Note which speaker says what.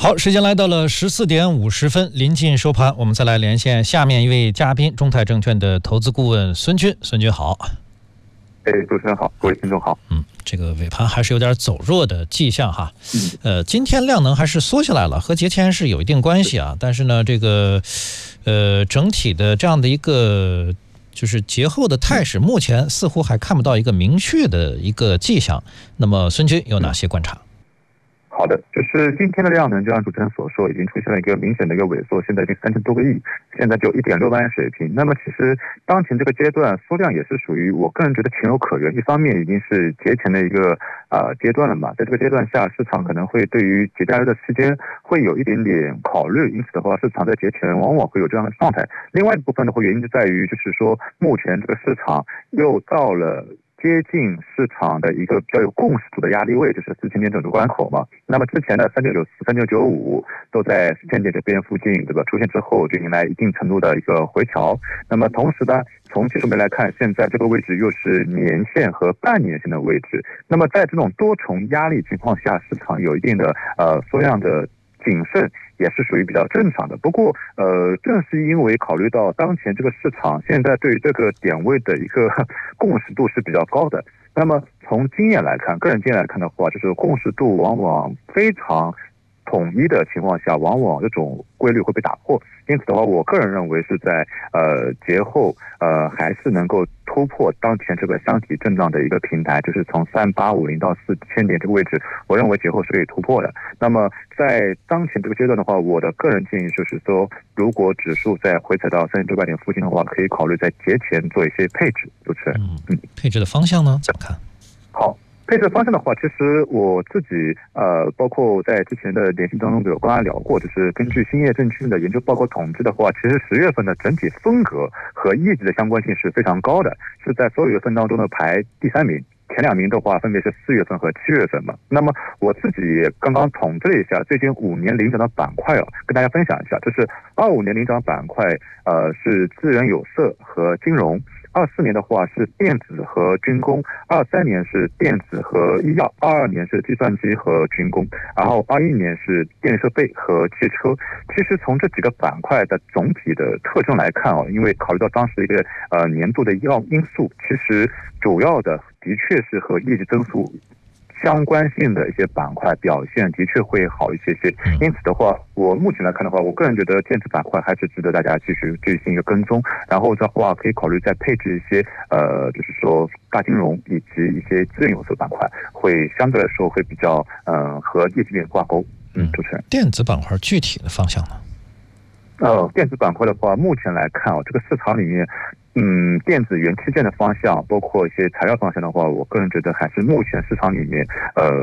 Speaker 1: 好，时间来到了14:50，临近收盘，我们再来连线下面一位嘉宾，中泰证券的投资顾问孙军。孙军好。
Speaker 2: 主持人好，各位听众好。
Speaker 1: 这个尾盘还是有点走弱的迹象哈。今天量能还是缩下来了，和节前是有一定关系啊。但是呢，这个整体的这样的一个就是节后的态势，目前似乎还看不到一个明确的一个迹象。那么孙军有哪些观察？
Speaker 2: 好的，就是今天的量能，就像主持人所说，已经出现了一个明显的一个萎缩，现在已经3000多个亿，现在就1.6万亿水平。那么其实当前这个阶段缩量也是属于我个人觉得情有可原。一方面已经是节前的一个阶段了嘛，在这个阶段下，市场可能会对于节假日的期间会有一点点考虑，因此的话，市场在节前往往会有这样的状态。另外一部分的话，原因就在于就是说，目前这个市场又到了接近市场的一个比较有共识度的压力位，就是4000点整数关口嘛。那么之前的3994、3995都在4000点这边附近，对吧？出现之后就迎来一定程度的一个回调。那么同时呢，从技术面来看，现在这个位置又是年线和半年线的位置。那么在这种多重压力情况下，市场有一定的缩量的谨慎也是属于比较正常的。不过正是因为考虑到当前这个市场现在对于这个点位的一个共识度是比较高的，那么从经验来看，个人经验来看的话，就是共识度往往非常统一的情况下，往往这种规律会被打破。因此的话，我个人认为是在节后还是能够突破当前这个箱体震荡的一个平台，就是从3850到4000点这个位置，我认为节后是可以突破的。那么在当前这个阶段的话，我的个人建议就是说，如果指数在回踩到3600点附近的话，可以考虑在节前做一些配置。主持人，
Speaker 1: 配置的方向呢？怎么看？
Speaker 2: 好。配置方向的话，其实我自己包括在之前的联系当中有跟大家聊过，就是根据兴业证券的研究报告统计的话，其实10月份的整体风格和业绩的相关性是非常高的，是在所有月份当中的排第3名。前2名的话分别是4月份和7月份嘛。那么我自己也刚刚统计了一下最近5年领涨的板块跟大家分享一下，就是25年领涨板块是资源有色和金融，24年的话是电子和军工，23年是电子和医药，22年是计算机和军工，然后21年是电设备和汽车。其实从这几个板块的总体的特征来看因为考虑到当时一个年度的因素，其实主要的确是和业绩增速相关性的一些板块表现的确会好一些。因此的话，我目前来看的话，我个人觉得电子板块还是值得大家继续进行一个跟踪，然后的话可以考虑再配置一些就是说大金融以及一些资源有色板块，会相对来说会比较和业绩面挂钩。主持人，
Speaker 1: 电子板块具体的方向呢？
Speaker 2: 电子板块的话，目前来看这个市场里面电子元器件的方向，包括一些材料方向的话，我个人觉得还是目前市场里面